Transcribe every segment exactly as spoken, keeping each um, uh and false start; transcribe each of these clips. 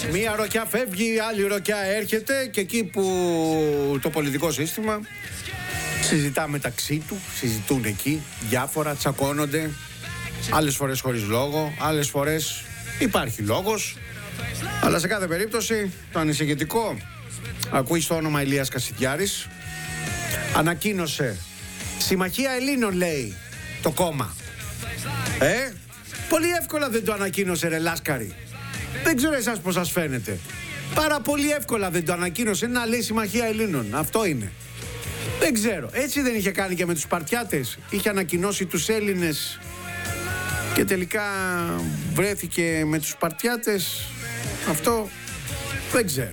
Μία ροκιά φεύγει, άλλη ροκιά έρχεται και εκεί που το πολιτικό σύστημα συζητά μεταξύ του, συζητούν εκεί διάφορα, τσακώνονται, άλλες φορές χωρίς λόγο, άλλες φορές υπάρχει λόγος, αλλά σε κάθε περίπτωση το ανησυχητικό, ακούει στο όνομα Ηλίας Κασιδιάρης, ανακοίνωσε Συμμαχία Ελλήνων, λέει το κόμμα. Ε, πολύ εύκολα δεν το ανακοίνωσε, ρε Λάσκαρη. Δεν ξέρω εσάς πώς σας φαίνεται. Πάρα πολύ εύκολα δεν το ανακοίνωσε, να λέει Συμμαχία Ελλήνων. Αυτό είναι. Δεν ξέρω. Έτσι δεν είχε κάνει και με τους Σπαρτιάτες? Είχε ανακοινώσει τους Έλληνες και τελικά βρέθηκε με τους Σπαρτιάτες. Αυτό δεν ξέρω.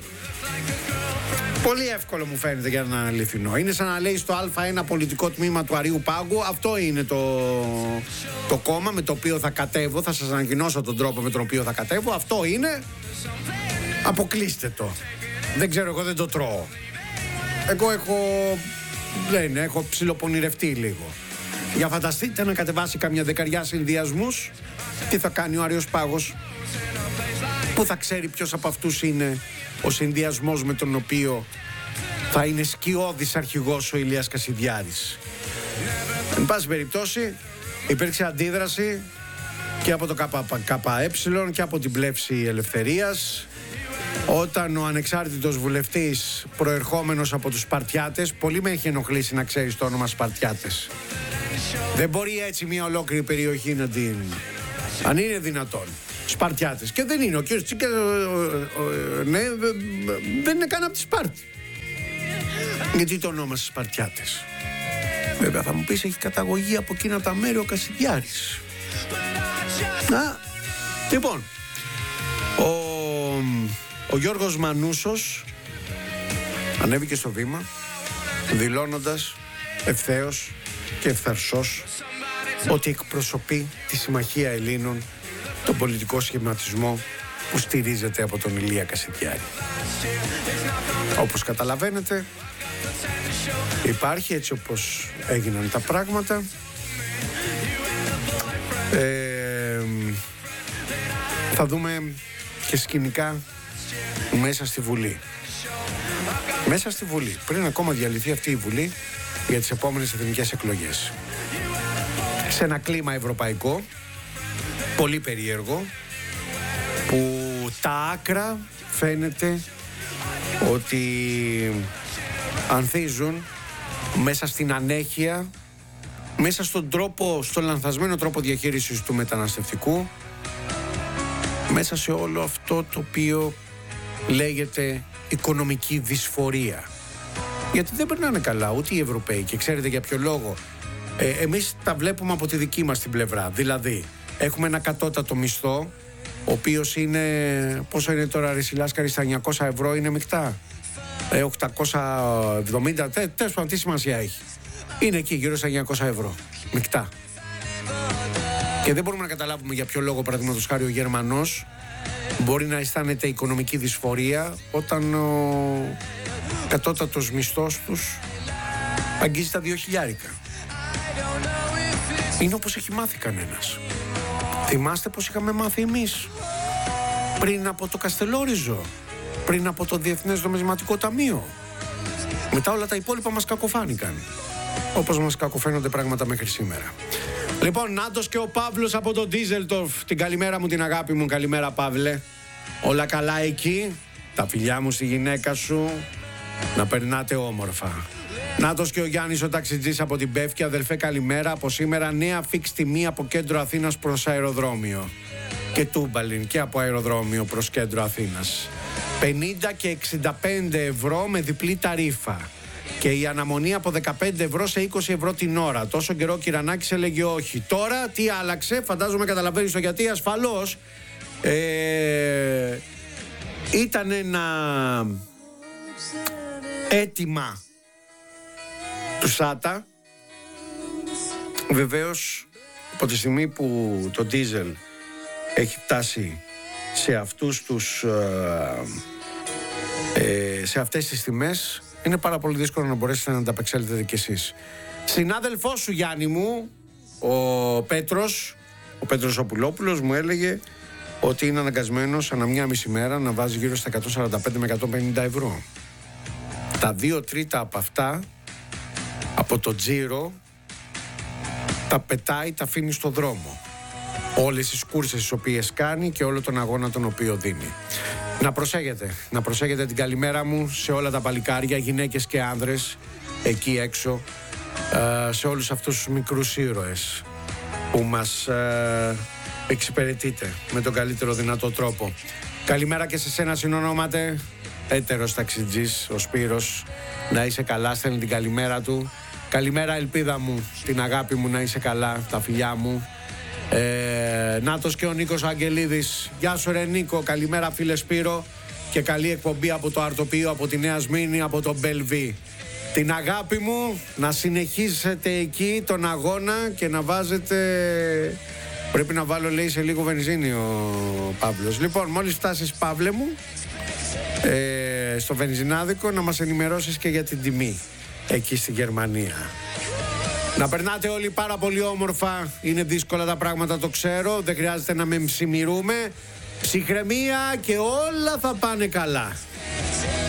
Πολύ εύκολο μου φαίνεται για να αληθινό. Είναι σαν να λέει στο Α1 πολιτικό τμήμα του Αρείου Πάγου, αυτό είναι το, το κόμμα με το οποίο θα κατέβω. Θα σας ανακοινώσω τον τρόπο με τον οποίο θα κατέβω. Αυτό είναι. Αποκλείστε το. Δεν ξέρω, εγώ δεν το τρώω. Εγώ έχω, δεν έχω ψιλοπονηρευτεί λίγο. Για φανταστείτε να κατεβάσει καμιά δεκαριά συνδυασμούς. Τι θα κάνει ο Άρειος Πάγος? Πού θα ξέρει ποιος από αυτούς είναι ο συνδυασμός με τον οποίο θα είναι σκιώδης αρχηγός ο Ηλίας Κασιδιάρης? Εν πάση περιπτώσει, υπήρξε αντίδραση και από το ΚΚΕ και από την Πλεύση Ελευθερίας, όταν ο ανεξάρτητος βουλευτής προερχόμενος από τους Σπαρτιάτες, πολύ με έχει ενοχλήσει να ξέρεις το όνομα Σπαρτιάτες. Δεν μπορεί έτσι μια ολόκληρη περιοχή να την... αν είναι δυνατόν. Σπαρτιάτες. Και δεν είναι. Ο κύριος Τσίκα, ναι, δεν είναι καν από τη Σπάρτη. Γιατί το ονόμασε Σπαρτιάτες? Βέβαια θα μου πεις, έχει καταγωγή από εκείνα τα μέρη ο Κασιδιάρης. Α, λοιπόν, ο, ο Γιώργος Μανούσος ανέβηκε στο βήμα δηλώνοντας ευθέως και ευθαρσός ότι εκπροσωπεί τη Συμμαχία Ελλήνων, τον πολιτικό σχηματισμό που στηρίζεται από τον Ηλία Κασιδιάρη. Όπως καταλαβαίνετε, υπάρχει, έτσι όπως έγιναν τα πράγματα, ε, θα δούμε και σκηνικά μέσα στη Βουλή. Μέσα στη Βουλή, πριν ακόμα διαλυθεί αυτή η Βουλή για τις επόμενες εθνικές εκλογές. Σε ένα κλίμα ευρωπαϊκό, πολύ περίεργο, που τα άκρα φαίνεται ότι ανθίζουν μέσα στην ανέχεια, μέσα στον τρόπο, στον λανθασμένο τρόπο διαχείρισης του μεταναστευτικού, μέσα σε όλο αυτό το οποίο λέγεται οικονομική δυσφορία. Γιατί δεν περνάνε καλά ούτε οι Ευρωπαίοι, και ξέρετε για ποιο λόγο? Ε, εμείς τα βλέπουμε από τη δική μας την πλευρά. Δηλαδή, έχουμε ένα κατώτατο μισθό, ο οποίος είναι, πόσο είναι τώρα, ρε Σιλάσκαρη, στα εννιακόσια ευρώ είναι μεικτά. Ε, οκτακόσια εβδομήντα, τε, τέλος πάντων, τι σημασία έχει? Είναι εκεί γύρω στα εννιακόσια ευρώ, μεικτά. Και δεν μπορούμε να καταλάβουμε για ποιο λόγο, παραδείγματος χάρη, ο Γερμανός μπορεί να αισθάνεται οικονομική δυσφορία όταν ο κατώτατος μισθός τους αγγίζει τα δύο χιλιάρικα. Είναι όπως έχει μάθει κανένας. Θυμάστε πως είχαμε μάθει εμείς πριν από το Καστελόριζο, πριν από το Διεθνές Νομισματικό Ταμείο? Μετά όλα τα υπόλοιπα μας κακοφάνηκαν, όπως μας κακοφαίνονται πράγματα μέχρι σήμερα. Λοιπόν, Νάντος και ο Παύλος από το Ντίζελτορφ. Την καλημέρα μου, την αγάπη μου. Καλημέρα, Παύλε. Όλα καλά εκεί? Τα φιλιά μου στη γυναίκα σου. Να περνάτε όμορφα. Νάτος και ο Γιάννης ο ταξιτζής από την Πεύκη. Αδελφέ, καλημέρα. Από σήμερα νέα φίξ τιμή από κέντρο Αθήνας προς αεροδρόμιο. Και Τούμπαλιν και από αεροδρόμιο προς κέντρο Αθήνας. πενήντα και εξήντα πέντε ευρώ με διπλή ταρίφα. Και η αναμονή από δεκαπέντε ευρώ σε είκοσι ευρώ την ώρα. Τόσο καιρό ο Κυρανάκης έλεγε όχι. Τώρα τι άλλαξε? Φαντάζομαι καταλαβαίνεις το γιατί. Ασφαλώς ε, ήταν ένα αίτημα του ΣΑΤΑ. Βεβαίως, από τη στιγμή που το ντίζελ έχει φτάσει σε αυτούς τους ε, σε αυτές τις τιμές, είναι πάρα πολύ δύσκολο να μπορέσετε να ανταπεξέλθετε κι εσείς. Συνάδελφός σου, Γιάννη μου, ο Πέτρος, ο Πέτρος ο Πουλόπουλος, μου έλεγε ότι είναι αναγκασμένος ανά μια μισή μέρα να βάζει γύρω στα εκατόν σαράντα πέντε με εκατόν πενήντα ευρώ. Τα δύο τρίτα από αυτά, από το τζίρο, τα πετάει, τα αφήνει στο δρόμο. Όλες τις κούρσες τις οποίες κάνει και όλο τον αγώνα τον οποίο δίνει. Να προσέχετε, να προσέχετε την καλημέρα μου σε όλα τα παλικάρια, γυναίκες και άνδρες, εκεί έξω, σε όλους αυτούς τους μικρούς ήρωες που μας εξυπηρετείτε με τον καλύτερο δυνατό τρόπο. Καλημέρα και σε σένα συνονόματε, έτερος ταξιτζής, ο Σπύρος, να είσαι καλά, στέλνει την καλημέρα του. Καλημέρα ελπίδα μου, την αγάπη μου, να είσαι καλά, τα φιλιά μου. Ε, Νάτος και ο Νίκος Αγγελίδης. Γεια σου ρε Νίκο, καλημέρα φίλε Σπύρο. Και καλή εκπομπή από το Αρτοπείο, από τη Νέα Σμήνη, από το Μπελβί. Την αγάπη μου, να συνεχίσετε εκεί τον αγώνα και να βάζετε... Πρέπει να βάλω, λέει, σε λίγο βενζίνη ο Παύλος. Λοιπόν, μόλις φτάσεις, Παύλε μου, ε, στο βενζινάδικο, να μας ενημερώσεις και για την τιμή εκεί στη Γερμανία. Να περνάτε όλοι πάρα πολύ όμορφα. Είναι δύσκολα τα πράγματα, το ξέρω. Δεν χρειάζεται να με ψημιρούμε. Ψυχραιμία και όλα θα πάνε καλά.